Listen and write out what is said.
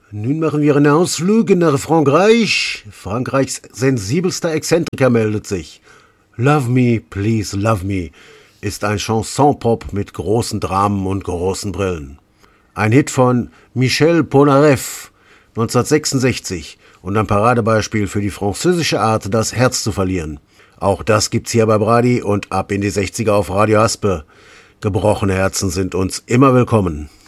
Nun machen wir einen Ausflug nach Frankreich. Frankreichs sensibelster Exzentriker meldet sich. Love Me, Please Love Me ist ein Chanson-Pop mit großen Dramen und großen Brillen. Ein Hit von Michel Polnareff 1966 und ein Paradebeispiel für die französische Art, das Herz zu verlieren. Auch das gibt's hier bei Brady und ab in die 60er auf Radio Haspe. Gebrochene Herzen sind uns immer willkommen.